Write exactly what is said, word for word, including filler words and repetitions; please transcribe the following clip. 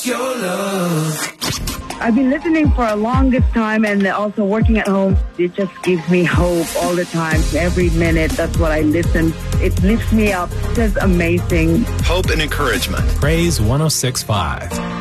Your love. I've been listening for a longest time and also working at home. It just gives me hope all the time. Every minute, that's what I listen. It lifts me up. It's just amazing. Hope and encouragement. Praise one oh six point five.